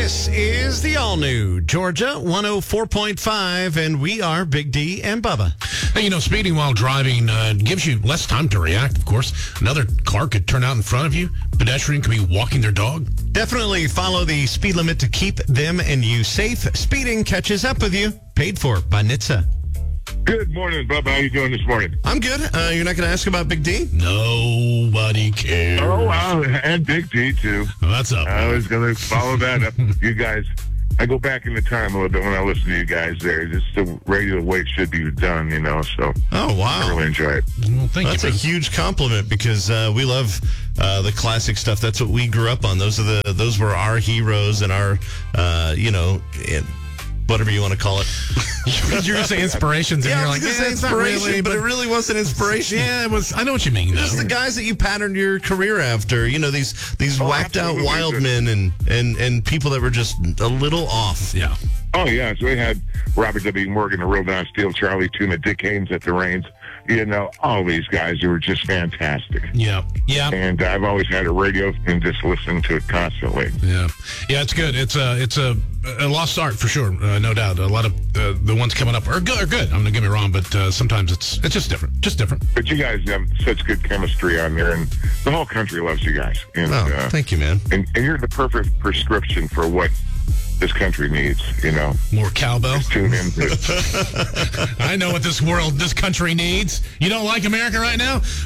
This is the all-new Georgia 104.5, and we are Big D and Bubba. Hey, speeding while driving gives you less time to react, of course. Another car could turn out in front of you. Pedestrian could be walking their dog. Definitely follow the speed limit to keep them and you safe. Speeding catches up with you. Paid for by NHTSA. Good morning, Bubba. How you doing this morning? I'm good. You're not going to ask about Big D? Nobody cares. Oh, wow. And Big D, too. What's up? I was going to follow that up. You guys, I go back in the time a little bit when I listen to you guys there. Just the radio the way it should be done, so. Oh, wow. I really enjoy it. Well, thank That's you. a huge compliment because we love the classic stuff. That's what we grew up on. Those were our heroes and our, whatever you want to call it. You're going to say inspirations, and Yeah, you're I like, was gonna say it's not inspiration, really, but it really wasn't inspiration. Yeah, it was. I know what you mean, though. Just the guys that you patterned your career after. These whacked out absolutely. wild men and people that were just a little off. Yeah. Oh, yeah. So we had Robert W. Morgan, the Real Don Steele, Charlie Tuna, Dick Haynes at the reins. All these guys who were just fantastic. Yeah. Yeah. And I've always had a radio and just listened to it constantly. Yeah. Yeah, it's good. It's a lost art for sure, no doubt. A lot of the ones coming up are good. I'm not get me wrong, but sometimes it's just different. Just different. But you guys have such good chemistry on there, and the whole country loves you guys. And, Thank you, man. And you're the perfect prescription for what this country needs, More cowbell. Just tune in to I know what this country needs. You don't like America right now?